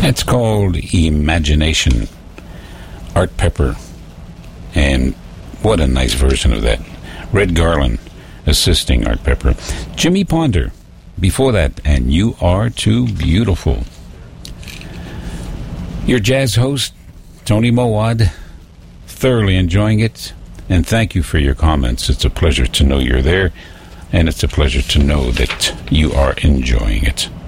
It's called Imagination. Art Pepper. And what a nice version of that. Red Garland assisting Art Pepper. Jimmy Ponder before that, and You Are Too Beautiful. Your jazz host, Tony Mowad, thoroughly enjoying it, and thank you for your comments. It's a pleasure to know you're there, and it's a pleasure to know that you are enjoying it.